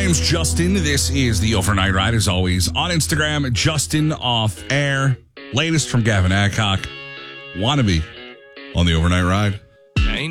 name's Justin. This is the Overnight Ride, as always. On Instagram, Justin Off Air. Latest from Gavin Adcock. Wannabe on the Overnight Ride.